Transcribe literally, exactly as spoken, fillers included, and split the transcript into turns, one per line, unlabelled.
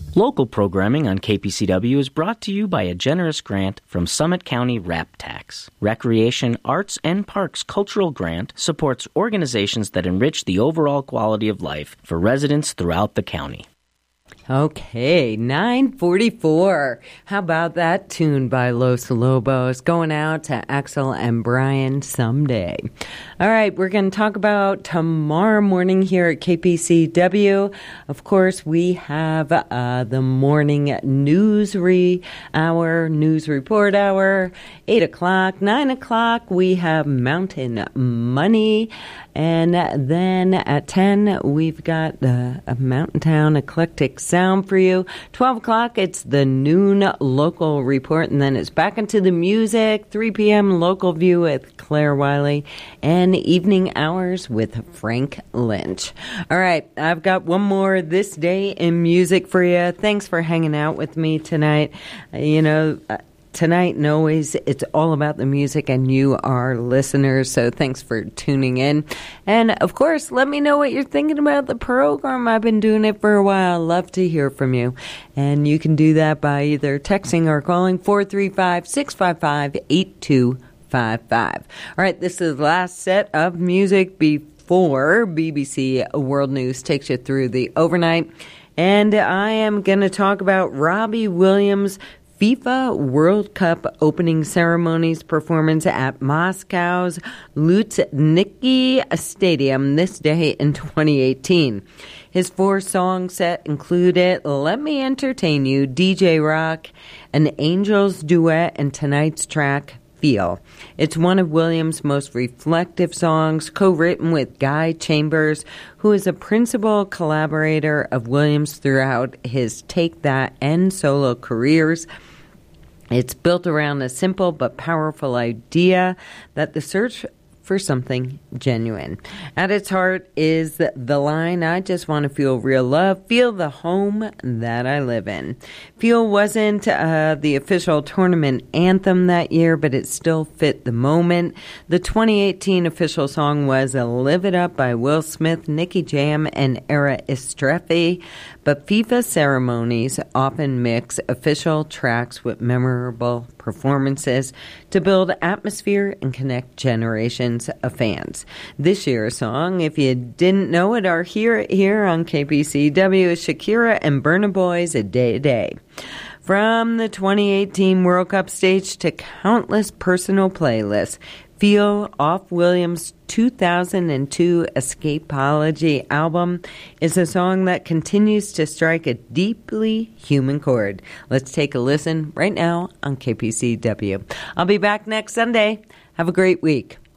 Local programming on K P C W is brought to you by a generous grant from Summit County RAP Tax. Recreation, Arts, and Parks Cultural Grant supports organizations that enrich the overall quality of life for residents throughout the county.
Okay, nine forty-four. How about that tune by Los Lobos going out to Axel and Brian someday? All right, we're going to talk about tomorrow morning here at K P C W. Of course, we have uh, the morning news re hour, news report hour, eight o'clock, nine o'clock. We have Mountain Money. And then at ten, we've got the uh, Mountain Town Eclectic Sound for you. twelve o'clock, it's the noon local report. And then it's back into the music. three p.m. local view with Claire Wiley. And evening hours with Frank Lynch. All right, I've got one more This Day in Music for you. Thanks for hanging out with me tonight. Uh, you know... Uh, Tonight and always, it's all about the music and you are listeners, so thanks for tuning in. And, of course, let me know what you're thinking about the program. I've been doing it for a while. Love to hear from you. And you can do that by either texting or calling four three five, six five five, eight two five five. All right, this is the last set of music before B B C World News takes you through the overnight. And I am going to talk about Robbie Williams' FIFA World Cup opening ceremonies performance at Moscow's Luzhniki Stadium this day in twenty eighteen. His four-song set included Let Me Entertain You, D J Rock, an Angels duet, and tonight's track, Feel. It's one of Williams' most reflective songs, co-written with Guy Chambers, who is a principal collaborator of Williams throughout his Take That and solo careers. It's built around a simple but powerful idea that the search for something genuine. At its heart is the line, I just want to feel real love, feel the home that I live in. Feel wasn't uh, the official tournament anthem that year, but it still fit the moment. The twenty eighteen official song was Live It Up by Will Smith, Nicky Jam, and Era Estrefi. But FIFA ceremonies often mix official tracks with memorable performances to build atmosphere and connect generations of fans. This year's song, if you didn't know it or hear it here on K P C W, is Shakira and Burna Boy's A Day to Day. From the twenty eighteen World Cup stage to countless personal playlists, Feel off Williams' two thousand two Escapology album is a song that continues to strike a deeply human chord. Let's take a listen right now on K P C W. I'll be back next Sunday. Have a great week.